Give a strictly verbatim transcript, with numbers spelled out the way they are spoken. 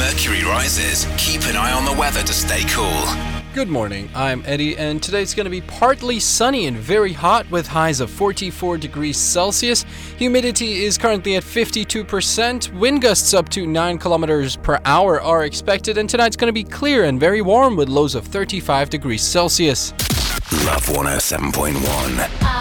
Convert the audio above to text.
mercury rises, keep an eye on the weather to stay cool. Good morning, I'm Eddie, and today it's going to be partly sunny and very hot with highs of forty-four degrees Celsius. Humidity is currently at fifty-two percent. Wind gusts up to nine kilometers per hour are expected, and tonight's going to be clear and very warm with lows of thirty-five degrees Celsius. Love one oh seven point one.